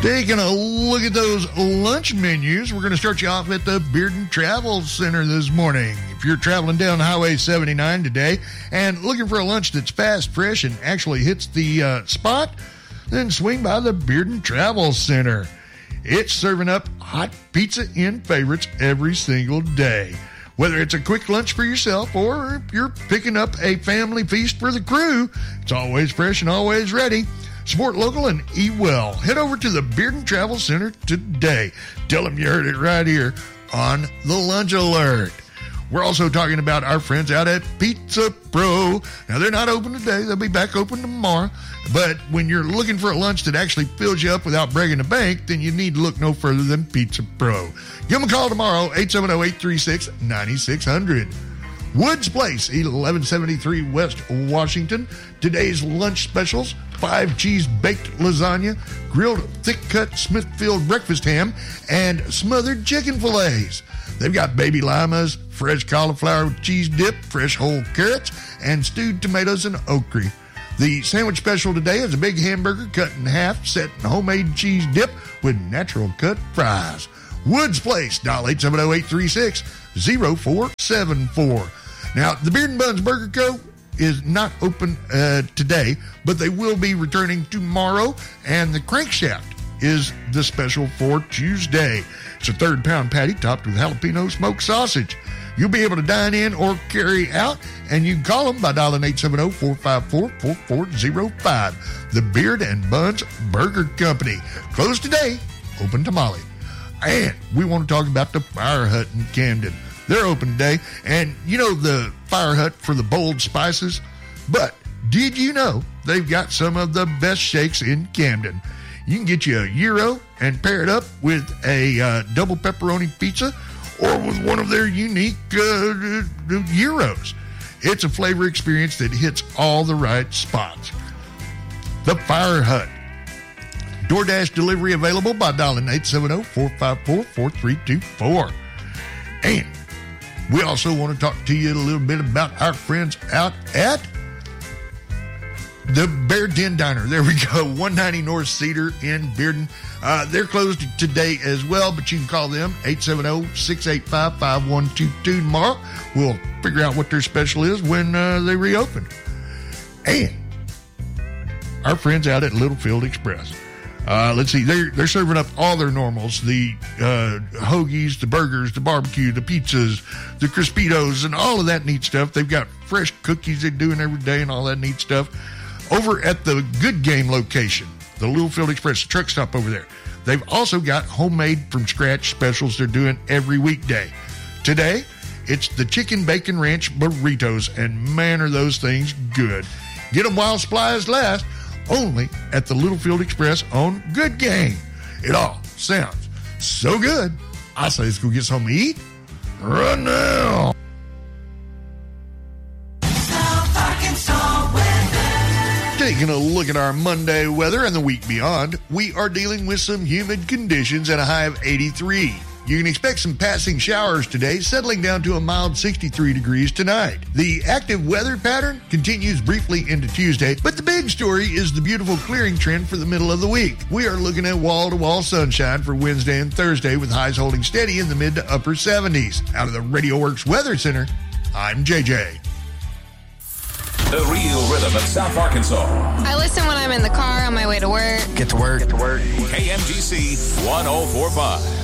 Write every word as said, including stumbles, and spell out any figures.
Taking a look at those lunch menus, we're going to start you off at the Bearden Travel Center this morning. If you're traveling down Highway seventy-nine today and looking for a lunch that's fast, fresh, and actually hits the uh, spot, then swing by the Bearden Travel Center. It's serving up hot pizza in favorites every single day. Whether it's a quick lunch for yourself or if you're picking up a family feast for the crew, it's always fresh and always ready. Support local and eat well. Head over to the Bearden Travel Center today. Tell them you heard it right here on the Lunch Alert. We're also talking about our friends out at Pizza Pro. Now, they're not open today. They'll be back open tomorrow. But when you're looking for a lunch that actually fills you up without breaking the bank, then you need to look no further than Pizza Pro. Give them a call tomorrow, eight seven zero, eight three six, nine six zero zero. Woods Place, eleven seventy-three West Washington. Today's lunch specials: five cheese baked lasagna, grilled thick cut Smithfield breakfast ham, and smothered chicken fillets. They've got baby limas, fresh cauliflower with cheese dip, fresh whole carrots, and stewed tomatoes and okra. The sandwich special today is a big hamburger cut in half, set in homemade cheese dip with natural cut fries. Woods Place, dial eight seven zero, eight three six, zero four seven four. Now, the Beard and Buns Burger Co. is not open uh, today, but they will be returning tomorrow, and the Crankshaft is the special for Tuesday. It's a third pound patty topped with jalapeno smoked sausage. You'll be able to dine in or carry out, and you can call them by dialing eight seven zero, four five four, four four zero five. The Beard and Buns Burger Company. Closed today, open tomorrow. And we want to talk about the Fire Hut in Camden. They're open today, and you know the Fire Hut for the bold spices? But did you know they've got some of the best shakes in Camden? You can get you a gyro and pair it up with a uh, double pepperoni pizza or with one of their unique uh, gyros. It's a flavor experience that hits all the right spots. The Fire Hut. DoorDash delivery available by dialing eight seven zero, four five four, four three two four. And we also want to talk to you a little bit about our friends out at the Bear Den Diner. There we go, one ninety North Cedar in Bearden. Uh, they're closed today as well, but you can call them, eight seven zero, six eight five, five one two two tomorrow. We'll figure out what their special is when uh, they reopen. And our friends out at Littlefield Express. Uh, let's see, they're, they're serving up all their normals, the uh, hoagies, the burgers, the barbecue, the pizzas, the Crispitos, and all of that neat stuff. They've got fresh cookies they're doing every day and all that neat stuff. Over at the Good Game location, the Littlefield Express truck stop over there, they've also got homemade from scratch specials they're doing every weekday. Today, it's the Chicken Bacon Ranch Burritos, and man, are those things good. Get them while supplies last. Only at the Littlefield Express on Good Game. It all sounds so good. I say let's go get something to eat right now. Taking a look at our Monday weather and the week beyond, we are dealing with some humid conditions at a high of eighty-three. You can expect some passing showers today, settling down to a mild sixty-three degrees tonight. The active weather pattern continues briefly into Tuesday, but the big story is the beautiful clearing trend for the middle of the week. We are looking at wall-to-wall sunshine for Wednesday and Thursday, with highs holding steady in the mid to upper seventies. Out of the Radio Works Weather Center, I'm J J. The real rhythm of South Arkansas. I listen when I'm in the car on my way to work. Get to work. Get to work. K M G C one oh four point five.